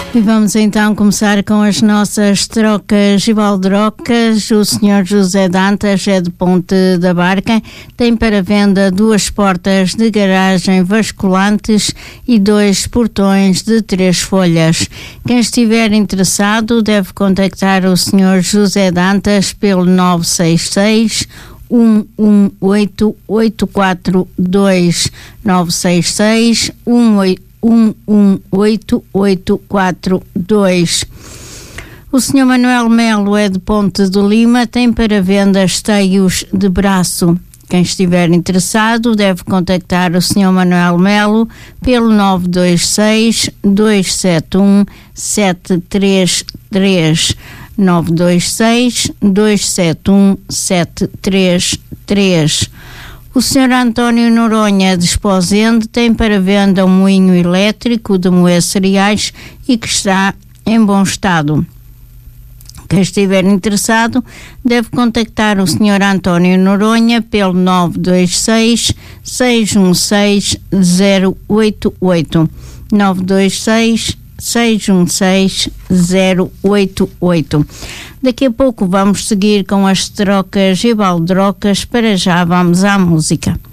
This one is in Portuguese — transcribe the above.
E vamos então começar com as nossas trocas e baldrocas. O Sr. José Dantas é de Ponte da Barca, tem para venda 2 portas de garagem basculantes e 2 portões de 3 folhas. Quem estiver interessado deve contactar o Sr. José Dantas pelo 966 118 842 966 118-842. O Sr. Manuel Melo é de Ponte de Lima, tem para venda esteios de braço. Quem estiver interessado deve contactar o Sr. Manuel Melo pelo 926-271-733 926-271-733. O Sr. António Noronha de Esposende tem para venda um moinho elétrico de moer cereais e que está em bom estado. Quem estiver interessado deve contactar o Sr. António Noronha pelo 926-616-088 926-616-088. Daqui a pouco vamos seguir com as trocas e baldrocas. Para já vamos à música.